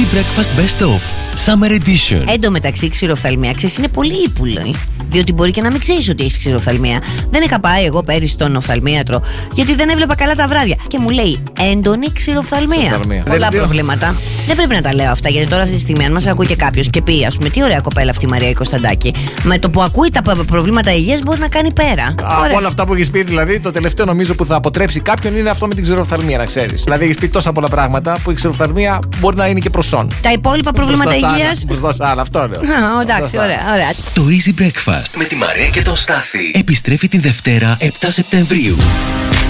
Easy Breakfast Best Of Summer Edition. Εν τω μεταξύ, η ξηροφθαλμία είναι πολύ ύπουλη. Διότι μπορεί και να μην ξέρει ότι έχει ξηροφθαλμία. Δεν είχα πάει εγώ πέρυσι στον οφθαλμίατρο, γιατί δεν έβλεπα καλά τα βράδια. Και μου λέει έντονη ξηροφθαλμία. Πολλά προβλήματα. Δεν πρέπει να τα λέω αυτά, γιατί τώρα αυτή τη στιγμή, αν μας ακούει και κάποιος και πει, ας πούμε, τι ωραία κοπέλα αυτή η Μαρία Κωνσταντάκη, με το που ακούει τα προβλήματα υγείας μπορεί να κάνει πέρα. Από όλα αυτά που έχεις πει, δηλαδή, το τελευταίο νομίζω που θα αποτρέψει κάποιον είναι αυτό με την ξηροφθαλμία, να ξέρεις. Δηλαδή, έχεις πει τόσα πολλά πράγματα που η ξηροφθαλμία μπορεί να είναι και προσόν. Τα υπόλοιπα προβλήματα υγείας. Μπροστά σ' άλλα, αυτό λέω. Εντάξει, ωραία. Το Easy Breakfast με τη Μαρία και τον Στάθη επιστρέφει την Δευτέρα 7 Σεπτεμβρίου.